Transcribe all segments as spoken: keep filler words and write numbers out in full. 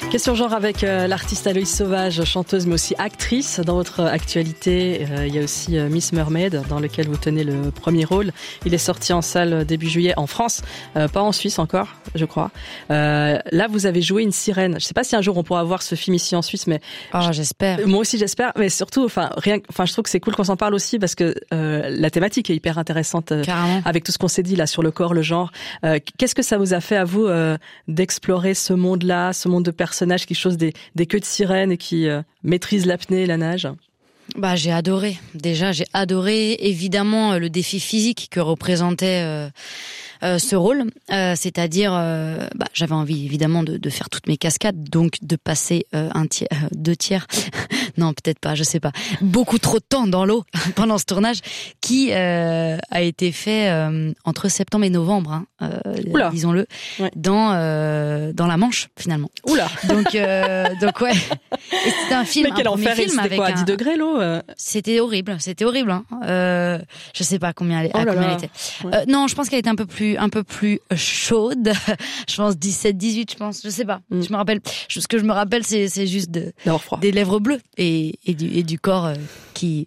Question genre avec euh, l'artiste Aloïse Sauvage, chanteuse mais aussi actrice. Dans votre actualité, euh, il y a aussi euh, Miss Mermaid, dans lequel vous tenez le premier rôle. Il est sorti en salle début juillet en France, euh, pas en Suisse encore, je crois. Euh, là, vous avez joué une sirène. Je sais pas si un jour on pourra voir ce film ici en Suisse, mais oh, j'espère. Moi aussi, j'espère. Mais surtout, enfin, rien. Enfin, je trouve que c'est cool qu'on s'en parle aussi parce que euh, la thématique est hyper intéressante. Euh, avec tout ce qu'on s'est dit là sur le corps, le genre. Euh, qu'est-ce que ça vous a fait à vous euh, d'explorer ce monde-là, ce monde de personnages qui chose des, des queues de sirène et qui euh, maîtrisent l'apnée et la nage? Bah, j'ai adoré. Déjà, j'ai adoré évidemment le défi physique que représentait euh, euh, ce rôle. Euh, c'est-à-dire, euh, bah, j'avais envie évidemment de, de faire toutes mes cascades, donc de passer euh, un tiers, euh, deux tiers, non peut-être pas, je sais pas, beaucoup trop de temps dans l'eau pendant ce tournage qui euh, a été fait euh, entre septembre et novembre, hein, euh, disons-le, ouais. dans euh, dans la Manche finalement. Oula. Donc euh, donc ouais. Et c'était un film. Mais quel un enfer! Film c'était avec quoi, à un... dix degrés l'eau? C'était horrible, c'était horrible. Hein. Euh, je sais pas combien elle, oh à combien là. elle était. Ouais. Euh, non, je pense qu'elle était un peu plus, un peu plus chaude. Je pense dix-sept, dix-huit, je pense. Je sais pas. Mm. Je me rappelle. Ce que je me rappelle, c'est, c'est juste de, des lèvres bleues et, et du, et du corps euh, qui,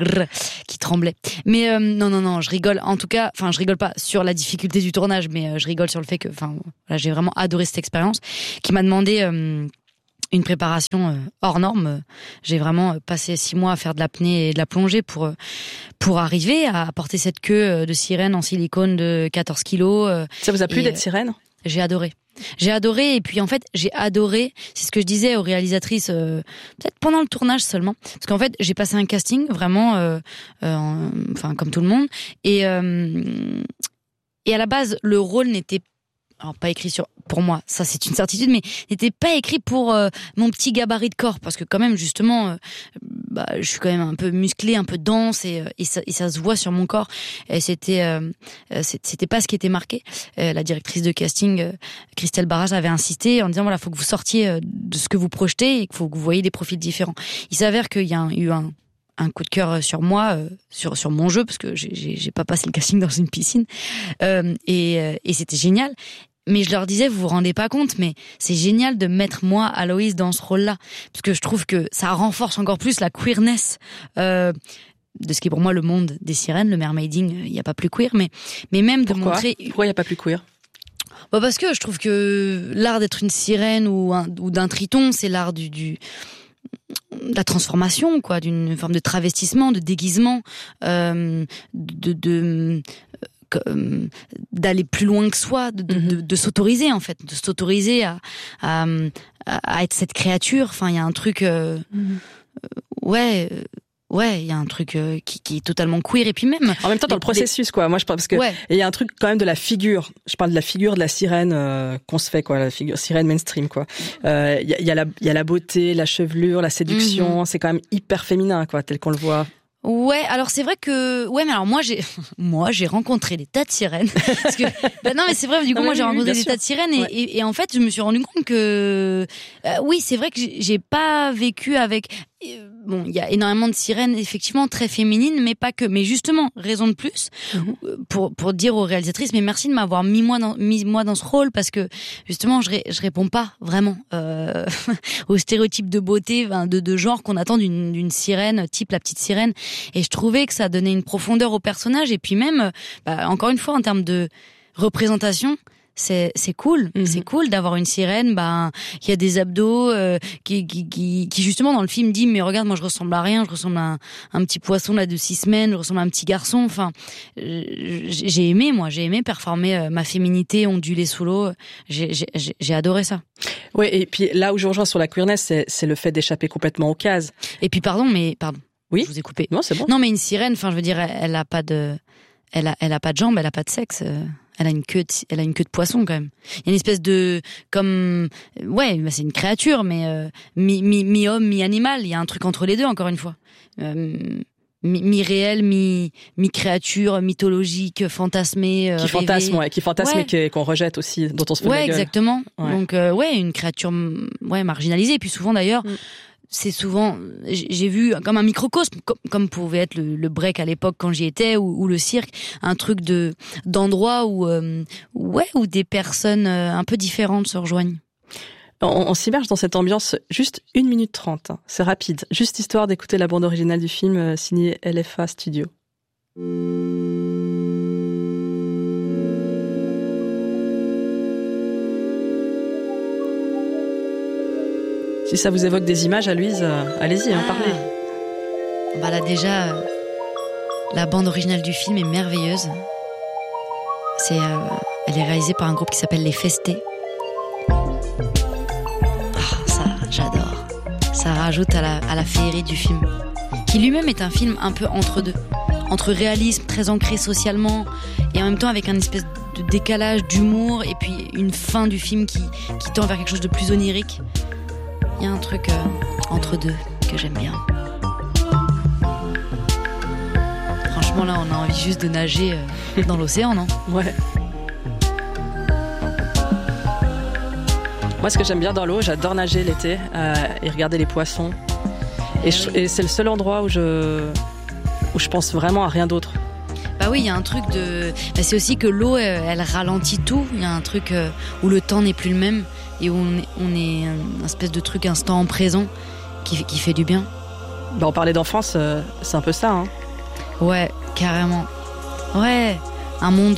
qui tremblait. Mais euh, non, non, non, je rigole. En tout cas, enfin, je rigole pas sur la difficulté du tournage, mais euh, je rigole sur le fait que, enfin, voilà, j'ai vraiment adoré cette expérience qui m'a demandé. Euh, une préparation hors norme. J'ai vraiment passé six mois à faire de l'apnée et de la plongée pour pour arriver à porter cette queue de sirène en silicone de quatorze kilos. Ça vous a plu d'être sirène? J'ai adoré. J'ai adoré et puis en fait j'ai adoré, c'est ce que je disais aux réalisatrices euh, peut-être pendant le tournage seulement, parce qu'en fait j'ai passé un casting vraiment, euh, euh, enfin comme tout le monde et euh, et à la base le rôle n'était alors pas écrit sur pour moi, ça c'est une certitude, mais n'était pas écrit pour euh, mon petit gabarit de corps, parce que quand même justement, euh, bah, je suis quand même un peu musclée, un peu dense, et, et, ça, et ça se voit sur mon corps. Et c'était, euh, c'était pas ce qui était marqué. Euh, la directrice de casting, euh, Christelle Barras, avait insisté en disant voilà, faut que vous sortiez de ce que vous projetez et qu'il faut que vous voyez des profils différents. Il s'avère qu'il y a eu un un coup de cœur sur moi, euh, sur sur mon jeu, parce que j'ai j'ai, j'ai pas passé le casting dans une piscine, euh, et euh, et c'était génial. Mais je leur disais, vous vous rendez pas compte, mais c'est génial de mettre moi, Aloïse, dans ce rôle-là, parce que je trouve que ça renforce encore plus la queerness euh, de ce qui est pour moi le monde des sirènes, le mermaiding. Il y a pas plus queer, mais mais même de Pourquoi montrer. Pourquoi il y a pas plus queer? Bah parce que je trouve que l'art d'être une sirène ou un, ou d'un triton, c'est l'art du du de la transformation, quoi, d'une forme de travestissement, de déguisement, euh, de, de euh, d'aller plus loin que soi, de, de, mm-hmm. de, de s'autoriser en fait, de s'autoriser à, à, à être cette créature. Enfin, il y a un truc, euh, mm-hmm. euh, ouais. Euh, Ouais, il y a un truc euh, qui, qui est totalement queer et puis même en même temps dans les, le processus les... quoi. Moi je parle parce que il ouais. y a un truc quand même de la figure. Je parle de la figure de la sirène euh, qu'on se fait quoi, la figure sirène mainstream quoi. Il euh, y, a, y a la il y a la beauté, la chevelure, la séduction. Mm-hmm. C'est quand même hyper féminin quoi, tel qu'on le voit. Ouais, alors c'est vrai que ouais, mais alors moi j'ai moi j'ai rencontré des tas de sirènes parce que bah non mais c'est vrai du coup non, moi oui, j'ai rencontré oui, des sûr. tas de sirènes et, ouais. et, et en fait je me suis rendu compte que euh, oui c'est vrai que j'ai, j'ai pas vécu avec euh, bon il y a énormément de sirènes effectivement très féminines mais pas que, mais justement raison de plus mm-hmm. pour pour dire aux réalisatrices mais merci de m'avoir mis moi dans mis moi dans ce rôle parce que justement je je réponds pas vraiment euh, aux stéréotypes de beauté de de genre qu'on attend d'une d'une sirène type la petite sirène. Et je trouvais que ça donnait une profondeur au personnage et puis même, bah, encore une fois, en termes de représentation, c'est c'est cool, mm-hmm. c'est cool d'avoir une sirène, bah qui a des abdos, euh, qui, qui qui qui justement dans le film dit mais regarde moi je ressemble à rien, je ressemble à un, un petit poisson là de six semaines, je ressemble à un petit garçon. Enfin, j'ai aimé moi, j'ai aimé performer euh, ma féminité ondulée sous l'eau. J'ai j'ai j'ai adoré ça. Ouais et puis là où je rejoins sur la queerness, c'est c'est le fait d'échapper complètement aux cases. Et puis pardon mais pardon. Oui. Je vous ai coupé. Non, c'est bon. Non, mais une sirène, enfin, je veux dire, elle, elle a pas de, elle a, elle a pas de jambes, elle a pas de sexe. Elle a une queue, de, elle a une queue de poisson quand même. Il y a une espèce de, comme, ouais, c'est une créature, mais euh, mi, mi, mi homme, mi animal. Il y a un truc entre les deux, encore une fois. Euh, mi, mi réel, mi, mi créature, mythologique, fantasmée. Euh, qui fantasme, ouais, qui fantasme ouais. et qu'on rejette aussi, dont on se fait ouais, de la gueule. Exactement. Ouais. Donc, euh, ouais, une créature, ouais, marginalisée. Et puis souvent d'ailleurs. Mm. C'est souvent, j'ai vu comme un microcosme, comme, comme pouvait être le, le break à l'époque quand j'y étais, ou, ou le cirque, un truc de d'endroit où, euh, ouais, où des personnes un peu différentes se rejoignent. On, on s'immerge dans cette ambiance juste une minute trente. Hein. C'est rapide. Juste histoire d'écouter la bande originale du film euh, signée L F A Studio. Si ça vous évoque des images, Aloïse, euh, allez-y, ah. hein, parlez. Bah là déjà, euh, la bande originale du film est merveilleuse. C'est, euh, elle est réalisée par un groupe qui s'appelle Les Festés. Ah, ça, j'adore. Ça rajoute à la, à la féerie du film, qui lui-même est un film un peu entre deux, entre réalisme très ancré socialement et en même temps avec un espèce de décalage d'humour et puis une fin du film qui, qui tend vers quelque chose de plus onirique. Il y a un truc euh, entre deux que j'aime bien. Franchement, là, on a envie juste de nager euh, dans l'océan, non ? Ouais. Moi, ce que j'aime bien dans l'eau, j'adore nager l'été euh, et regarder les poissons. Et, je, et c'est le seul endroit où je, où je pense vraiment à rien d'autre. Bah oui, il y a un truc de... Bah c'est aussi que l'eau, elle, elle ralentit tout. Il y a un truc euh, où le temps n'est plus le même et où on est, on est un espèce de truc instant présent qui, qui fait du bien. Bah, on parlait d'enfance, euh, c'est un peu ça, hein. Ouais, carrément. Ouais, un monde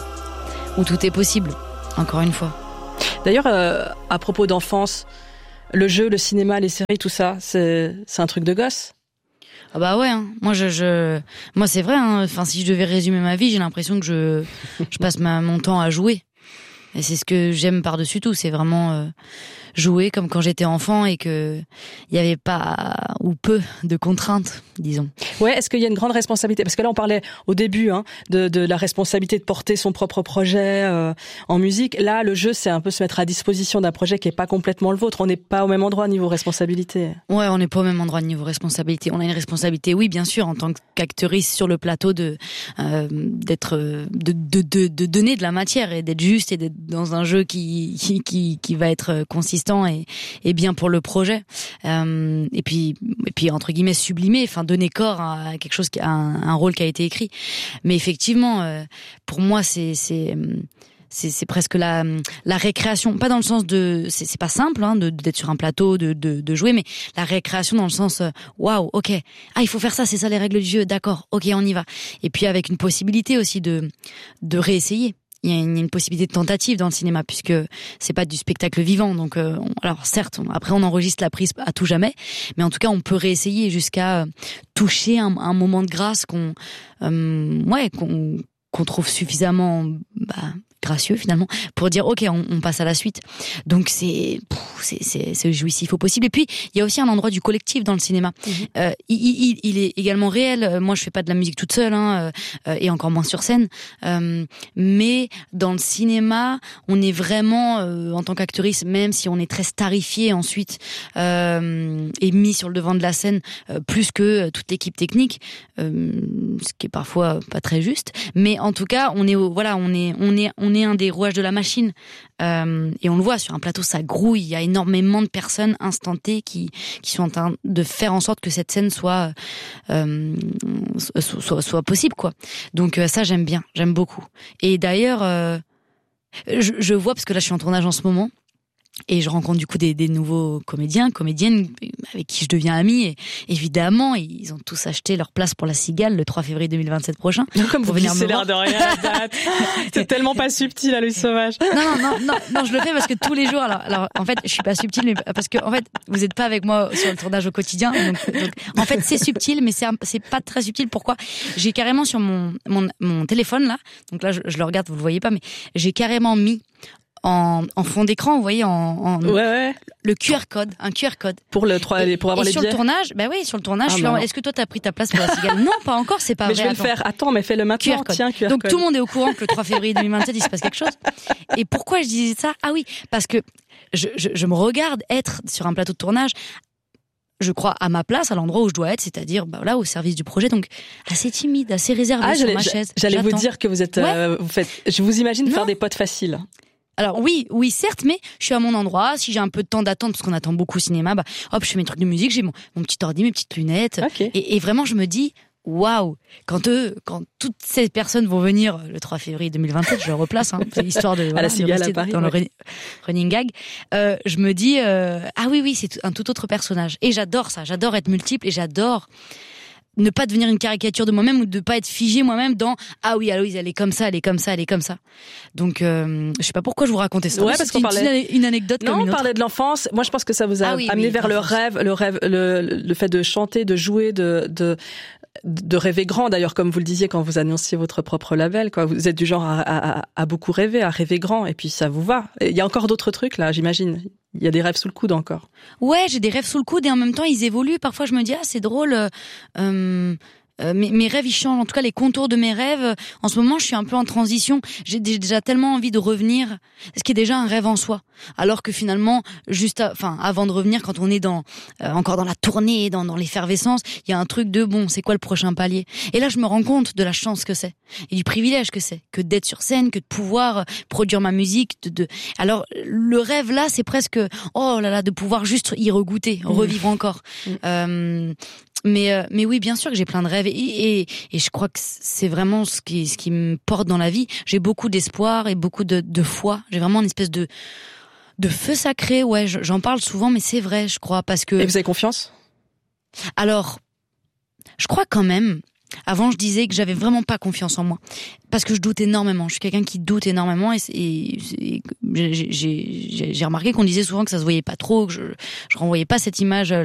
où, où tout est possible, encore une fois. D'ailleurs, euh, à propos d'enfance, le jeu, le cinéma, les séries, tout ça, c'est, c'est un truc de gosse. Ah bah ouais, hein. moi je, je, moi c'est vrai. Hein. Enfin, si je devais résumer ma vie, j'ai l'impression que je, je passe ma, mon temps à jouer. Et c'est ce que j'aime par-dessus tout, c'est vraiment euh, jouer comme quand j'étais enfant et que il y avait pas ou peu de contraintes, disons. Ouais, est-ce qu'il y a une grande responsabilité ? Parce que là, on parlait au début hein, de, de la responsabilité de porter son propre projet euh, en musique. Là, le jeu, c'est un peu se mettre à disposition d'un projet qui est pas complètement le vôtre. On n'est pas au même endroit niveau responsabilité. Ouais, on n'est pas au même endroit niveau responsabilité. On a une responsabilité, oui, bien sûr, en tant qu'actrice sur le plateau, de euh, d'être, de, de de de donner de la matière et d'être juste et d'être dans un jeu qui qui qui, qui va être consistant et, et bien pour le projet. Euh, et puis et puis entre guillemets sublimer, enfin donner corps à quelque chose, à un, un rôle qui a été écrit. Mais effectivement, euh, pour moi, c'est c'est c'est, c'est presque la la récréation, pas dans le sens de c'est, c'est pas simple hein, de d'être sur un plateau, de de de jouer, mais la récréation dans le sens waouh, ok, ah il faut faire ça, c'est ça les règles du jeu, d'accord, ok on y va. Et puis avec une possibilité aussi de de réessayer. Il y a une, une possibilité de tentative dans le cinéma puisque c'est pas du spectacle vivant. Donc, euh, on, alors certes, on, après on enregistre la prise à tout jamais, mais en tout cas on peut réessayer jusqu'à euh, toucher un, un moment de grâce qu'on, euh, ouais, qu'on, qu'on trouve suffisamment bah, gracieux finalement pour dire ok, on, on passe à la suite. Donc c'est c'est c'est, c'est jouissif au possible. Et puis il y a aussi un endroit du collectif dans le cinéma. Mmh. Euh, il, il, il est également réel. Moi je fais pas de la musique toute seule hein, euh, et encore moins sur scène. Euh, mais dans le cinéma, on est vraiment euh, en tant qu'actrice, même si on est très starifié ensuite euh, et mis sur le devant de la scène euh, plus que toute l'équipe technique, euh, ce qui est parfois pas très juste. Mais en tout cas, on est au, voilà, on est on est on est un des rouages de la machine euh, et on le voit sur un plateau, ça grouille. Il y a énormément de personnes instantées qui qui sont en train de faire en sorte que cette scène soit euh, soit, soit soit possible quoi. Donc euh, ça j'aime bien, j'aime beaucoup. Et d'ailleurs, euh, je, je vois parce que là je suis en tournage en ce moment. Et je rencontre du coup des, des nouveaux comédiens, comédiennes avec qui je deviens amie. Et évidemment, ils ont tous acheté leur place pour La Cigale le trois février deux mille vingt-sept prochain. Comme vous glissez l'air de rien à la date. C'est tellement pas subtil, Aloïse Sauvage. Non, non, non, non, non, je le fais parce que tous les jours. Alors, alors en fait, je suis pas subtile, mais parce que en fait, vous êtes pas avec moi sur le tournage au quotidien. Donc, donc en fait, c'est subtil, mais c'est c'est pas très subtil. Pourquoi ? J'ai carrément sur mon mon mon téléphone là. Donc là, je, je le regarde, vous le voyez pas, mais j'ai carrément mis en, en fond d'écran, vous voyez, en, en ouais, ouais. le Q R code, un Q R code. Pour le pour avoir et les sur billets. Le tournage, bah oui, sur le tournage, ah, je suis là, est-ce que toi t'as pris ta place pour La Cigale ? Non, pas encore, c'est pas mais vrai. Mais je vais attends. le faire. Attends, mais fais-le maintenant. Q R code. Tiens, Q R Donc code. tout le monde est au courant que le trois février deux mille vingt-sept, il se passe quelque chose. Et pourquoi je disais ça ? Ah oui, parce que je, je, je me regarde être sur un plateau de tournage. Je crois à ma place, à l'endroit où je dois être, c'est-à-dire bah là au service du projet, donc assez timide, assez réservée ah, sur ma chaise. J'allais J'attends. vous dire que vous êtes, ouais. euh, vous faites. Je vous imagine non. faire des potes faciles. Alors oui, oui certes, mais je suis à mon endroit. Si j'ai un peu de temps d'attente, parce qu'on attend beaucoup au cinéma, bah hop, je fais mes trucs de musique, j'ai mon, mon petit ordi, mes petites lunettes, okay. et, et vraiment je me dis waouh, quand eux, quand toutes ces personnes vont venir le trois février deux mille vingt-sept, je le replace, hein, c'est l'histoire de, à voilà, la Cigale à Paris, dans ouais. le running gag, euh, je me dis, euh, ah oui, oui, c'est un tout autre personnage. Et j'adore ça, j'adore être multiple et j'adore ne pas devenir une caricature de moi-même ou de pas être figée moi-même dans ah oui, Aloïse, elle est comme ça, elle est comme ça, elle est comme ça. Donc euh, je sais pas pourquoi je vous racontais ça. Ouais, parce qu'on parlait une anecdote non, comme une on autre. parlait de l'enfance. Moi, je pense que ça vous a ah oui, amené oui, vers le l'enfance. rêve, le rêve, le, le fait de chanter, de jouer, de de de rêver grand. D'ailleurs, comme vous le disiez quand vous annonciez votre propre label, quoi, vous êtes du genre à, à, à beaucoup rêver, à rêver grand, et puis ça vous va. Il y a encore d'autres trucs là, j'imagine. Il y a des rêves sous le coude encore. Ouais, j'ai des rêves sous le coude et en même temps ils évoluent. Parfois, je me dis ah c'est drôle. Euh, euh, Euh, mes, mes rêves ils changent, en tout cas les contours de mes rêves. En ce moment je suis un peu en transition, j'ai déjà tellement envie de revenir, ce qui est déjà un rêve en soi, alors que finalement juste à, enfin avant de revenir, quand on est dans euh, encore dans la tournée, dans, dans l'effervescence, il y a un truc de bon, c'est quoi le prochain palier. Et là je me rends compte de la chance que c'est et du privilège que c'est que d'être sur scène, que de pouvoir produire ma musique, de, de... alors le rêve là c'est presque oh là là de pouvoir juste y regoûter, revivre mmh. encore mmh. Euh, Mais euh, mais oui, bien sûr que j'ai plein de rêves et, et et je crois que c'est vraiment ce qui ce qui me porte dans la vie. J'ai beaucoup d'espoir et beaucoup de de foi. J'ai vraiment une espèce de de feu sacré. Ouais, j'en parle souvent, mais c'est vrai, je crois, parce que. Et vous avez confiance ? Alors, je crois quand même. Avant, je disais que j'avais vraiment pas confiance en moi parce que je doute énormément. Je suis quelqu'un qui doute énormément et, et, et j'ai, j'ai, j'ai remarqué qu'on disait souvent que ça se voyait pas trop, que je, je renvoyais pas cette image